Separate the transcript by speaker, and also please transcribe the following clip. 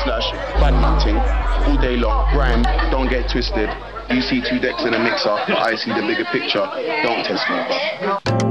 Speaker 1: /badminton all day long. Grime, don't get twisted. You see two decks in a mixer, but I see the bigger picture. Don't test me, bro.